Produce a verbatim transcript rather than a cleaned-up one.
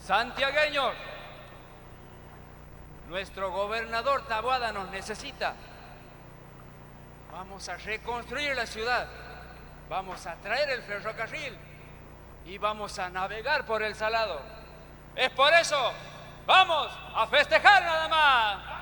Santiagueños, nuestro gobernador Taboada nos necesita. Vamos a reconstruir la ciudad, vamos a traer el ferrocarril y vamos a navegar por el Salado. Es por eso, vamos a festejar nada más.